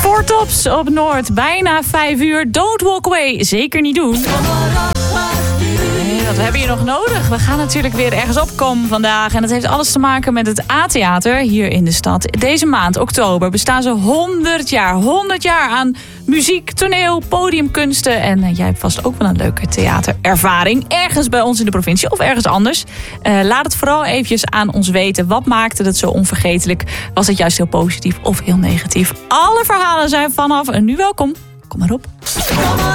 Four Tops op Noord, bijna 5 uur. Don't walk away, zeker niet doen. Nee, wat hebben je nog nodig? We gaan natuurlijk weer ergens opkomen vandaag. En dat heeft alles te maken met het A-theater hier in de stad. Deze maand, oktober, bestaan ze 100 jaar. 100 jaar aan muziek, toneel, podiumkunsten. En jij hebt vast ook wel een leuke theaterervaring. Ergens bij ons in de provincie of ergens anders. Laat het vooral eventjes aan ons weten. Wat maakte het zo onvergetelijk? Was het juist heel positief of heel negatief? Alle verhalen zijn vanaf en nu welkom. Kom maar op.